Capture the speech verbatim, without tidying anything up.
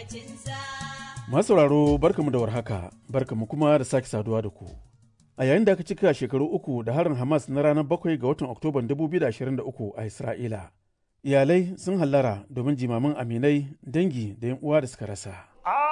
Masu sauraro barkamu da warhaka, barkamu kuma da sake saduwa da ku. A yayin da aka cika shekaru uku da harin Hamas na ranar bakwai ga watan Oktoban dubu biyu da ashirin da uku a Isra'ila, iyalai sun hallara domin jimamin aminai, dangi da 'yan uwa da suka rasa.